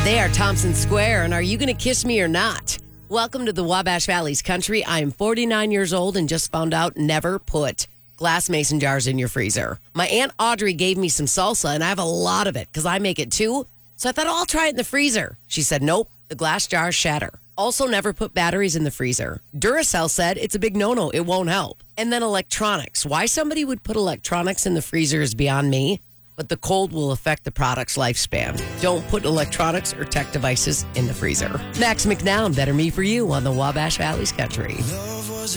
They are Thompson Square, and are you going to kiss me or not? Welcome to the Wabash Valley's country. I am 49 years old and just found out never put glass mason jars in your freezer. My Aunt Audrey gave me some salsa, and I have a lot of it because I make it too. So I thought, I'll try it in the freezer. She said, nope, the glass jars shatter. Also, never put batteries in the freezer. Duracell said it's a big no-no. It won't help. And then electronics. Why somebody would put electronics in the freezer is beyond me, but the cold will affect the product's lifespan. Don't put electronics or tech devices in the freezer. Max McNown, Better Me For You on the Wabash Valley's country.